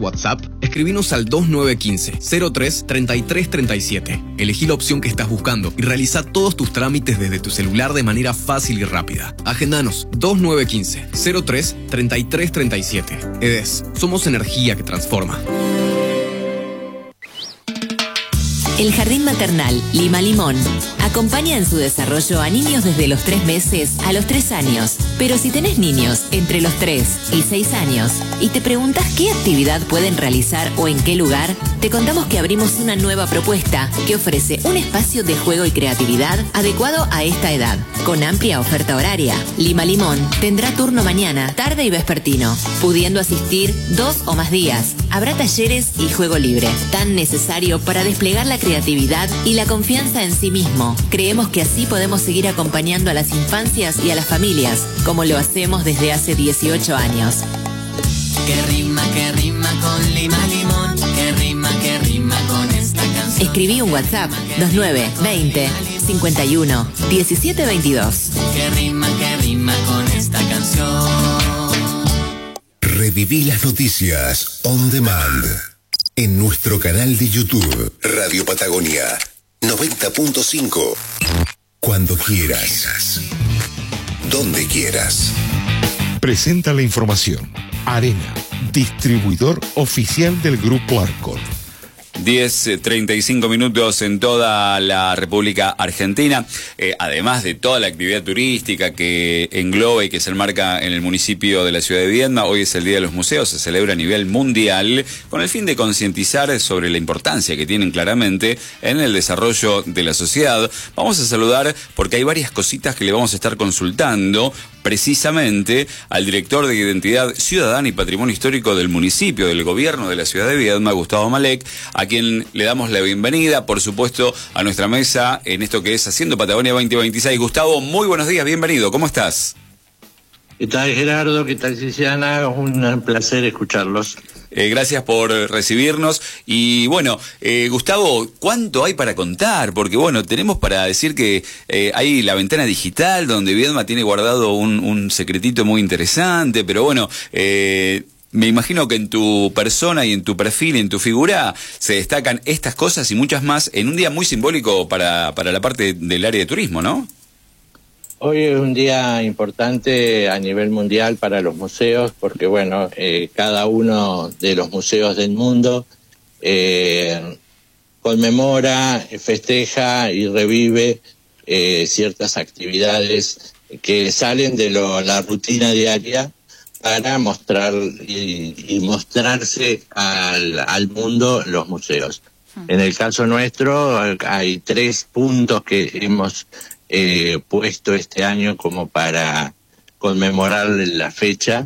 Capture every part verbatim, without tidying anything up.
WhatsApp? Escribinos al dos nueve uno cinco, cero tres, treinta y tres treinta y siete. Elegí la opción que estás buscando y realiza todos tus trámites desde tu celular de manera fácil y rápida. Agendanos dos nueve uno cinco, cero tres, treinta y tres treinta y siete. E D E S, somos energía que transforma. El Jardín Maternal Lima Limón acompaña en su desarrollo a niños desde los tres meses a los tres años. Pero si tenés niños entre los tres y seis años y te preguntas qué actividad pueden realizar o en qué lugar, te contamos que abrimos una nueva propuesta que ofrece un espacio de juego y creatividad adecuado a esta edad, con amplia oferta horaria. Lima Limón tendrá turno mañana, tarde y vespertino, pudiendo asistir dos o más días. Habrá talleres y juego libre, tan necesario para desplegar la creatividad y la confianza en sí mismo. Creemos que así podemos seguir acompañando a las infancias y a las familias, como lo hacemos desde hace dieciocho años. Que rima, que rima con Lima Limón, que rima, que rima con esta canción. Escribí un WhatsApp dos nueve veinte, cincuenta y uno, diecisiete veintidós. Que rima, que rima con esta canción. Reviví las noticias on demand en nuestro canal de YouTube Radio Patagonia noventa punto cinco. Cuando quieras, donde quieras. Presenta la información Arena, distribuidor oficial del Grupo Arcor. diez treinta y cinco minutos en toda la República Argentina, eh, además de toda la actividad turística que engloba y que se enmarca en el municipio de la ciudad de Viedma. Hoy es el Día de los Museos, se celebra a nivel mundial con el fin de concientizar sobre la importancia que tienen claramente en el desarrollo de la sociedad. Vamos a saludar porque hay varias cositas que le vamos a estar consultando precisamente al director de Identidad Ciudadana y Patrimonio Histórico del municipio, del gobierno de la ciudad de Viedma, Gustavo Malek, a quien le damos la bienvenida, por supuesto, a nuestra mesa en esto que es Haciendo Patagonia veinte veintiséis. Gustavo, muy buenos días, bienvenido, ¿cómo estás? ¿Qué tal, Gerardo? ¿Qué tal, Ciciana? Un placer escucharlos. Eh, gracias por recibirnos. Y bueno, eh, Gustavo, ¿cuánto hay para contar? Porque bueno, tenemos para decir que eh, hay la ventana digital donde Viedma tiene guardado un, un secretito muy interesante, pero bueno, eh, me imagino que en tu persona y en tu perfil, en tu figura, se destacan estas cosas y muchas más en un día muy simbólico para, para la parte del área de turismo, ¿no? Hoy es un día importante a nivel mundial para los museos porque, bueno, eh, cada uno de los museos del mundo eh, conmemora, festeja y revive eh, ciertas actividades que salen de lo, la rutina diaria para mostrar y, y mostrarse al, al mundo los museos. En el caso nuestro hay tres puntos que hemos Eh, puesto este año como para conmemorar la fecha.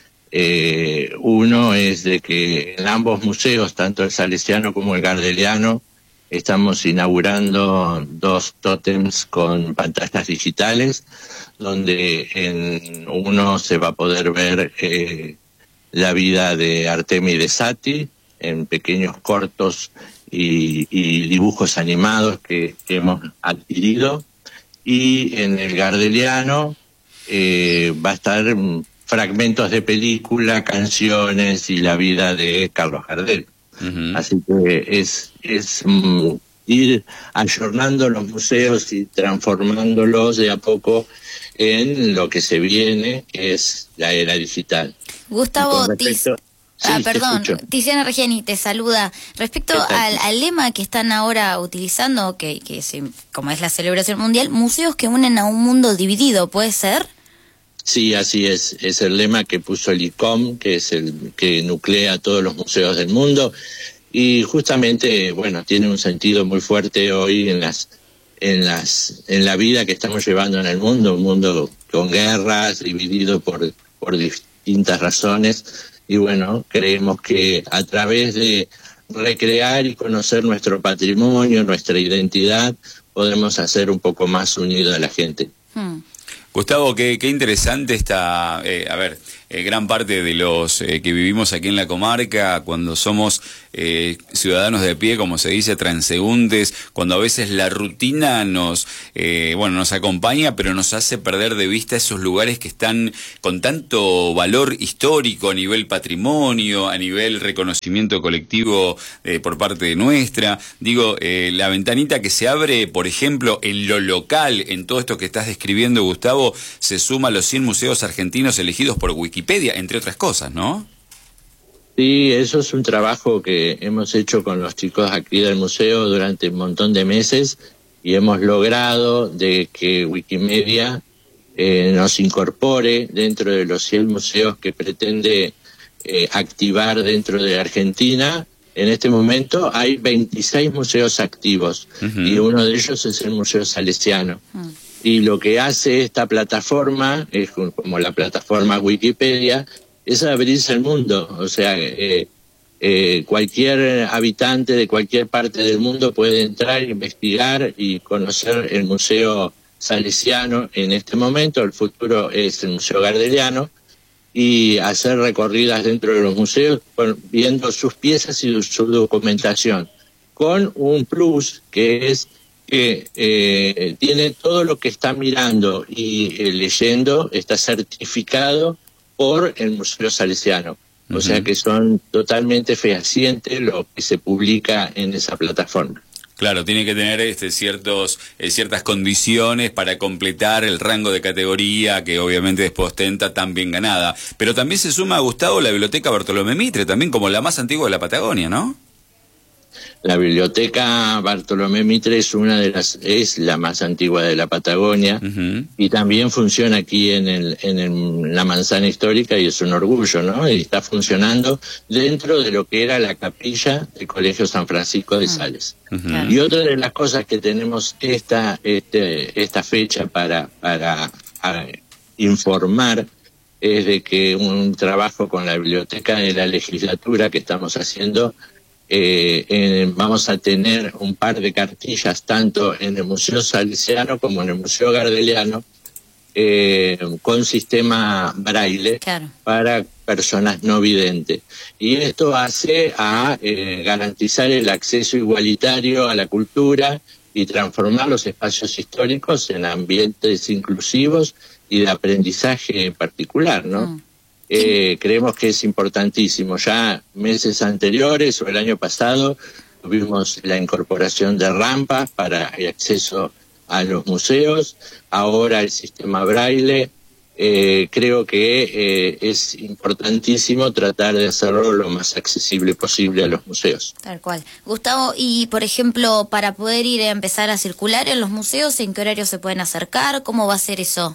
Eh, uno es de que en ambos museos, tanto el Salesiano como el Gardeliano, estamos inaugurando dos tótems con pantallas digitales, donde en uno se va a poder ver eh, la vida de Artemide Satti en pequeños cortos y, y dibujos animados que, que hemos adquirido. Y en el Gardeliano eh, va a estar fragmentos de película, canciones y la vida de Carlos Gardel. Uh-huh. Así que es, es um, ir ayornando los museos y transformándolos de a poco en lo que se viene, que es la era digital. Gustavo, Sí, ah, perdón, Tiziana Reggiani te saluda. Respecto al, al lema que están ahora utilizando, que, que se, como es la celebración mundial, museos que unen a un mundo dividido, ¿puede ser? Sí, así es. Es el lema que puso el I C O M, que es el que nuclea a todos los museos del mundo. Y justamente, bueno, tiene un sentido muy fuerte hoy en las, en las, en la vida que estamos llevando en el mundo, un mundo con guerras, dividido por, por distintas razones. Y bueno, creemos que a través de recrear y conocer nuestro patrimonio, nuestra identidad, podemos hacer un poco más unido a la gente. Hmm. Gustavo, qué, qué interesante esta, eh, a ver, eh, gran parte de los eh, que vivimos aquí en la comarca, cuando somos eh, ciudadanos de pie, como se dice, transeúntes, cuando a veces la rutina nos, eh, bueno, nos acompaña, pero nos hace perder de vista esos lugares que están con tanto valor histórico a nivel patrimonio, a nivel reconocimiento colectivo eh, por parte de nuestra. Digo, eh, la ventanita que se abre, por ejemplo, en lo local, en todo esto que estás describiendo, Gustavo, se suma a los cien museos argentinos elegidos por Wikipedia, entre otras cosas, ¿no? Sí, eso es un trabajo que hemos hecho con los chicos aquí del museo durante un montón de meses y hemos logrado de que Wikimedia eh, nos incorpore dentro de los cien museos que pretende eh, activar dentro de Argentina. En este momento hay veintiséis museos activos uh-huh. y uno de ellos es el Museo Salesiano. Uh-huh. Y lo que hace esta plataforma, es como la plataforma Wikipedia, es abrirse al mundo. O sea, eh, eh, cualquier habitante de cualquier parte del mundo puede entrar, investigar y conocer el Museo Salesiano en este momento. El futuro es el Museo Gardeliano, y hacer recorridas dentro de los museos viendo sus piezas y su documentación, con un plus que es que eh, tiene todo lo que está mirando y eh, leyendo, está certificado por el Museo Salesiano. Uh-huh. O sea que son totalmente fehacientes lo que se publica en esa plataforma. Claro, tiene que tener este, ciertos, eh, ciertas condiciones para completar el rango de categoría que obviamente después ostenta tan bien ganada. Pero también se suma, Gustavo, la Biblioteca Bartolomé Mitre, también como la más antigua de la Patagonia, ¿no? La Biblioteca Bartolomé Mitre es una de las es la más antigua de la Patagonia uh-huh. y también funciona aquí en el en el, la manzana histórica y es un orgullo, ¿no? Y está funcionando dentro de lo que era la capilla del Colegio San Francisco de Sales. Uh-huh. Y otra de las cosas que tenemos esta este, esta fecha para para a, informar es de que un trabajo con la Biblioteca de la Legislatura que estamos haciendo. Eh, eh, vamos a tener un par de cartillas tanto en el Museo Salesiano como en el Museo Gardeliano eh, con sistema braille claro. para personas no videntes. Y esto hace a eh, garantizar el acceso igualitario a la cultura y transformar los espacios históricos en ambientes inclusivos y de aprendizaje en particular, ¿no? Mm. Eh, creemos que es importantísimo. Ya meses anteriores o el año pasado tuvimos la incorporación de rampas para el acceso a los museos. Ahora el sistema braille. Eh, creo que eh, es importantísimo tratar de hacerlo lo más accesible posible a los museos. Tal cual. Gustavo, y por ejemplo, para poder ir a empezar a circular en los museos, ¿en qué horario se pueden acercar? ¿Cómo va a ser eso?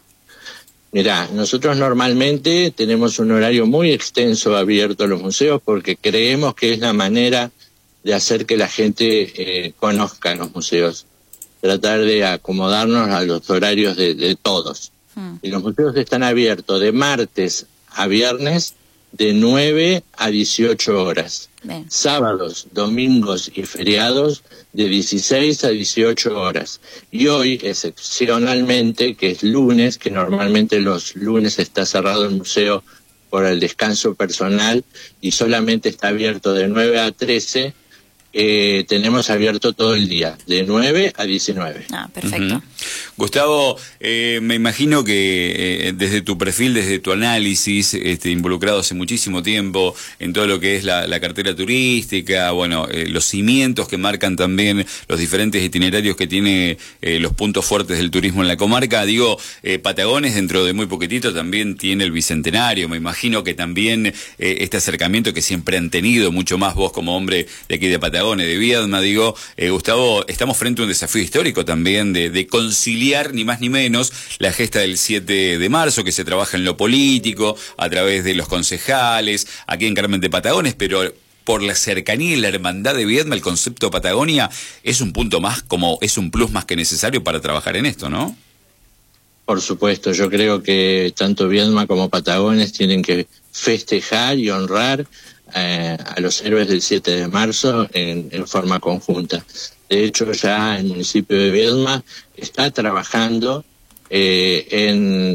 Mirá, nosotros normalmente tenemos un horario muy extenso abierto a los museos porque creemos que es la manera de hacer que la gente eh, conozca los museos, tratar de acomodarnos a los horarios de, de todos. Hmm. Y los museos están abiertos de martes a viernes de nueve a dieciocho horas. Bien. Sábados, domingos y feriados de dieciséis a dieciocho horas. Y hoy, excepcionalmente, que es lunes, que normalmente los lunes está cerrado el museo por el descanso personal y solamente está abierto de nueve a trece, eh, tenemos abierto todo el día, de nueve a diecinueve. Ah, perfecto. Uh-huh. Gustavo, eh, me imagino que eh, desde tu perfil, desde tu análisis, este, involucrado hace muchísimo tiempo en todo lo que es la, la cartera turística, bueno, eh, los cimientos que marcan también los diferentes itinerarios que tiene eh, los puntos fuertes del turismo en la comarca. Digo, eh, Patagones dentro de muy poquitito también tiene el Bicentenario. Me imagino que también eh, este acercamiento que siempre han tenido, mucho más vos como hombre de aquí de Patagones, de Viedma, digo, eh, Gustavo, estamos frente a un desafío histórico también de, de conciliar ni más ni menos la gesta del siete de marzo, que se trabaja en lo político, a través de los concejales, aquí en Carmen de Patagones, pero por la cercanía y la hermandad de Viedma, el concepto Patagonia es un punto más, como es un plus más que necesario para trabajar en esto, ¿no? Por supuesto, yo creo que tanto Viedma como Patagones tienen que festejar y honrar eh, a los héroes del siete de marzo en, en forma conjunta. De hecho, ya el municipio de Viedma está trabajando eh, en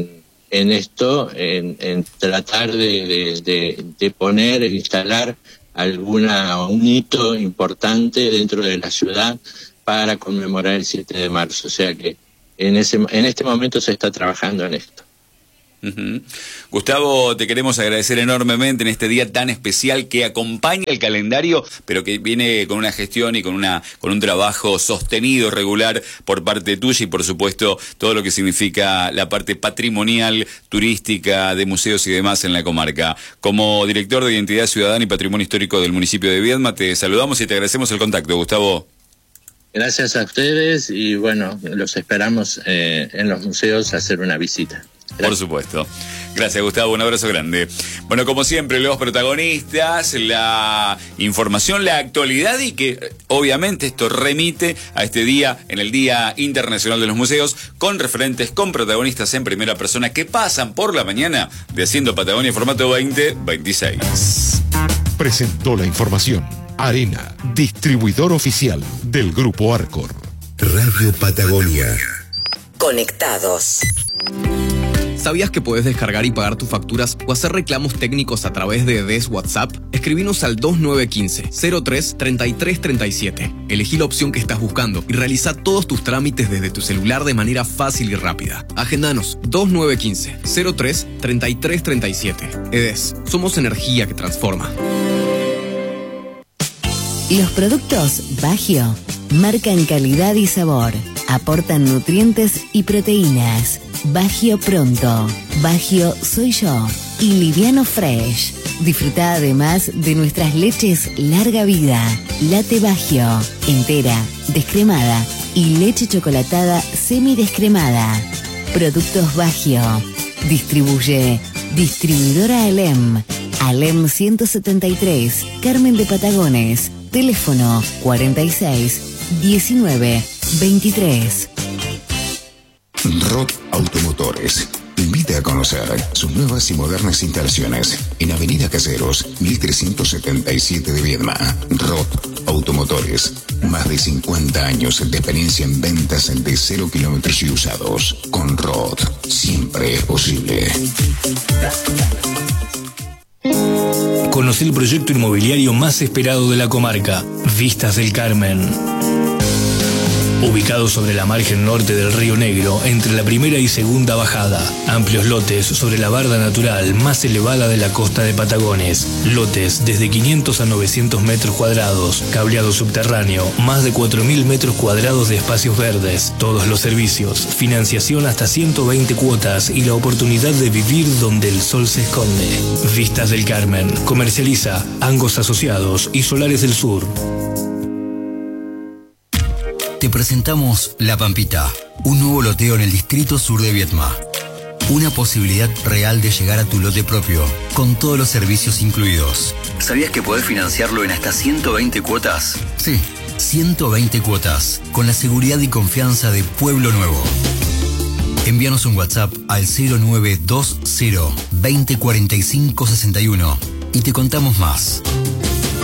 en esto, en, en tratar de, de, de, de poner, instalar alguna un hito importante dentro de la ciudad para conmemorar el siete de marzo. O sea que en ese en este momento se está trabajando en esto. Uh-huh. Gustavo, te queremos agradecer enormemente en este día tan especial que acompaña el calendario, pero que viene con una gestión y con una con un trabajo sostenido, regular por parte tuya, y por supuesto todo lo que significa la parte patrimonial, turística, de museos y demás en la comarca. Como director de Identidad Ciudadana y Patrimonio Histórico del municipio de Viedma, te saludamos y te agradecemos el contacto, Gustavo. Gracias a ustedes y bueno, los esperamos eh, en los museos a hacer una visita. Gracias. Por supuesto. Gracias, Gustavo. Un abrazo grande. Bueno, como siempre, los protagonistas, la información, la actualidad, y que obviamente esto remite a este día, en el Día Internacional de los Museos, con referentes, con protagonistas en primera persona que pasan por la mañana de Haciendo Patagonia formato veinte veintiséis. Presentó la información Arena, distribuidor oficial del Grupo Arcor. Radio Patagonia. Conectados. ¿Sabías que puedes descargar y pagar tus facturas o hacer reclamos técnicos a través de D E S WhatsApp? Escribinos al dos nueve uno cinco, cero tres, treinta y tres treinta y siete. Elegí la opción que estás buscando y realiza todos tus trámites desde tu celular de manera fácil y rápida. Agendanos dos nueve uno cinco, cero tres, treinta y tres treinta y siete. E D E S, somos energía que transforma. Los productos Bagio marcan calidad y sabor, aportan nutrientes y proteínas. Bagio Pronto, Bagio Soy Yo y Liviano Fresh. Disfruta además de nuestras leches Larga Vida, Latte Bagio, entera, descremada y leche chocolatada semidescremada. Productos Bagio. Distribuye Distribuidora Alem. Alem ciento setenta y tres, Carmen de Patagones. Teléfono cuarenta y seis, diecinueve, veintitrés. Rod Automotores invita a conocer sus nuevas y modernas instalaciones en Avenida Caseros, mil trescientos setenta y siete de Viedma. Rod Automotores, más de cincuenta años de experiencia en ventas de cero kilómetros y usados. Con Rod, siempre es posible. Conocí el proyecto inmobiliario más esperado de la comarca, Vistas del Carmen. Ubicado sobre la margen norte del Río Negro, entre la primera y segunda bajada. Amplios lotes sobre la barda natural más elevada de la costa de Patagones. Lotes desde quinientos a novecientos metros cuadrados. Cableado subterráneo, más de cuatro mil metros cuadrados de espacios verdes. Todos los servicios, financiación hasta ciento veinte cuotas y la oportunidad de vivir donde el sol se esconde. Vistas del Carmen. Comercializa Angos Asociados y Solares del Sur. Te presentamos La Pampita, un nuevo loteo en el distrito sur de Viedma. Una posibilidad real de llegar a tu lote propio, con todos los servicios incluidos. ¿Sabías que podés financiarlo en hasta ciento veinte cuotas? Sí, ciento veinte cuotas, con la seguridad y confianza de Pueblo Nuevo. Envíanos un WhatsApp al cero nueve dos cero, veinte cuarenta y cinco sesenta y uno y te contamos más.